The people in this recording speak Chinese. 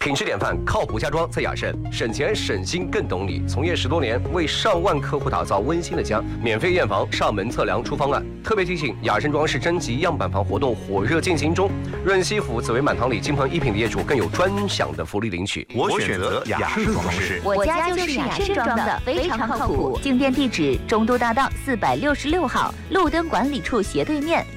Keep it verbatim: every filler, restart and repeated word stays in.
品质典范，靠谱家装在雅盛，省钱省心更懂你。从业十多年，为上万客户打造温馨的家，免费验房、上门测量、出方案。特别提醒，雅盛装饰征集样板房活动火热进行中，润西府紫薇满堂里金鹏一品的业主更有专享的福利领取。 我选择雅盛装饰， 我家就是雅盛装的，非常靠谱。进店地址：中都大道四百六十六号，路灯管理处斜对面。